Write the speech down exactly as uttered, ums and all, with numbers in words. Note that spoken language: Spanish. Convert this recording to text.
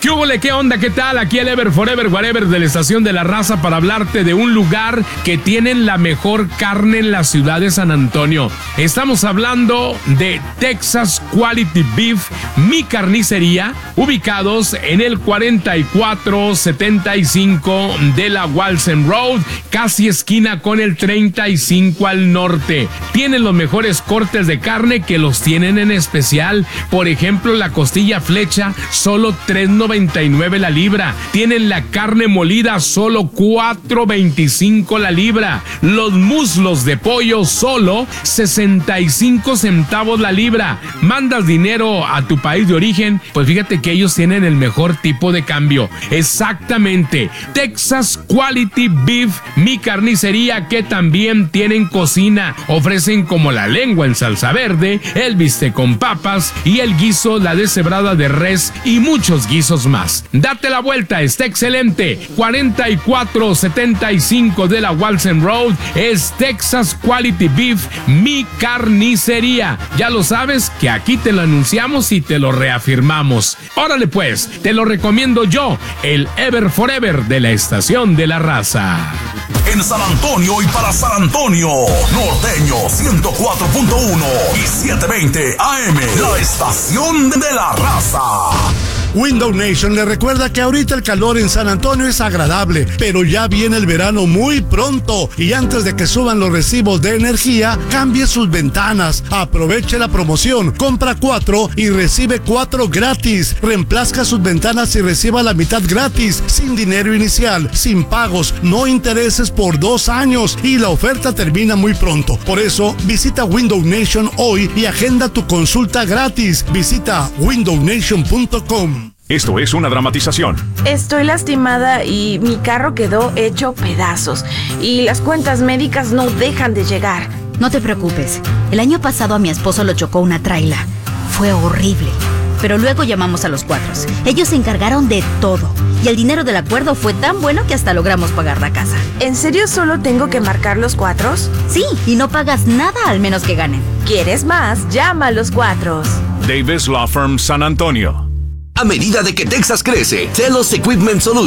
¿Qué hubo, qué onda, qué tal? Aquí el Ever Forever Whatever de la Estación de la Raza para hablarte de un lugar que tienen la mejor carne en la ciudad de San Antonio. Estamos hablando de Texas Quality Beef, mi carnicería, ubicados en el cuarenta y cuatro setenta y cinco de la Walsen Road, casi esquina con el treinta y cinco al norte. Tienen los mejores cortes de carne que los tienen en especial. Por ejemplo, la costilla flecha, solo tres noventa y nueve la libra. Tienen la carne molida, solo cuatro veinticinco la libra. Los muslos de pollo, solo sesenta y cinco centavos la libra. ¿Mandas dinero a tu país de origen? Pues fíjate que ellos tienen el mejor tipo de cambio. Exactamente. Texas Quality Beef, mi carnicería, que también tienen cocina. Ofrecen como la lengua en salsa verde, el bistec con papas y el guiso, la deshebrada de res y muchos guisos más. Date la vuelta, está excelente. cuarenta y cuatro setenta y cinco de la Walsen Road es Texas Quality Beef, mi carnicería. Ya lo sabes que aquí te lo anunciamos y te lo reafirmamos. Órale pues, te lo recomiendo yo, el Ever Forever de la Estación de la Raza. En San Antonio y para San Antonio, Norteño ciento cuatro punto uno y setecientos veinte A M, la Estación de la Raza. Window Nation le recuerda que ahorita el calor en San Antonio es agradable, pero ya viene el verano muy pronto y antes de que suban los recibos de energía, cambie sus ventanas. Aproveche la promoción, compra cuatro y recibe cuatro gratis. Reemplazca sus ventanas y reciba la mitad gratis, sin dinero inicial, sin pagos, no intereses por dos años y la oferta termina muy pronto. Por eso, visita Window Nation hoy y agenda tu consulta gratis. Visita window nation punto com. Esto es una dramatización. Estoy lastimada y mi carro quedó hecho pedazos. Y las cuentas médicas no dejan de llegar. No te preocupes. El año pasado a mi esposo lo chocó una traila. Fue horrible. Pero luego llamamos a los Cuatros. Ellos se encargaron de todo. Y el dinero del acuerdo fue tan bueno que hasta logramos pagar la casa. ¿En serio solo tengo que marcar los Cuatros? Sí, y no pagas nada al menos que ganen. ¿Quieres más? Llama a los Cuatros. Davis Law Firm San Antonio. A medida de que Texas crece, Telos Equipment Solutions